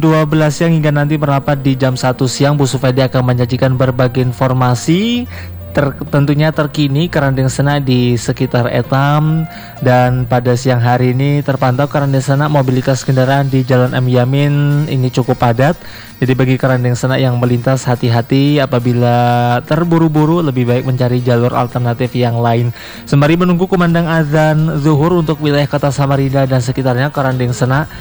12 siang hingga nanti merapat di jam 1 siang. Bu Sufedi akan menyajikan berbagai informasi tentunya terkini Karandeng Sena di sekitar Etam. Dan pada siang hari ini terpantau Karandeng Sena mobilitas kendaraan di Jalan M Yamin ini cukup padat. Jadi bagi Karandeng Sena yang melintas, hati-hati apabila terburu-buru, lebih baik mencari jalur alternatif yang lain. Sembari menunggu kumandang azan zuhur untuk wilayah Kota Samarinda dan sekitarnya, Karandeng Sena